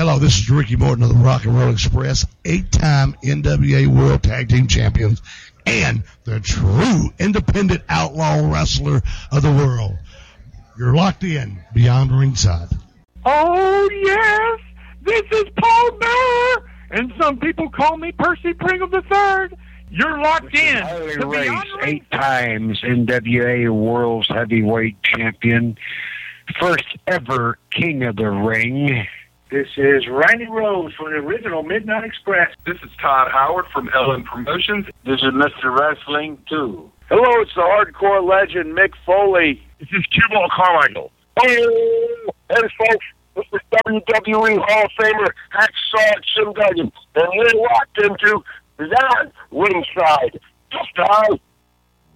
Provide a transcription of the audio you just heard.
Hello, this is Ricky Morton of the Rock and Roll Express, 8-time NWA World Tag Team Champions, and the true independent outlaw wrestler of the world. You're locked in Beyond Ringside. Oh, yes, this is Paul Bearer, and some people call me Percy Pringle III. You're locked in to Beyond Ringside. 8 times NWA World's Heavyweight Champion, first ever King of the Ring. This is Randy Rose from the original Midnight Express. This is Todd Howard from LM Promotions. This is Mr. Wrestling 2. Hello, it's the hardcore legend, Mick Foley. This is Q-Ball Carmichael. Hey, folks, this is WWE Hall of Famer Hacksaw Jim Duggan, and we're locked into Beyond Ringside. Just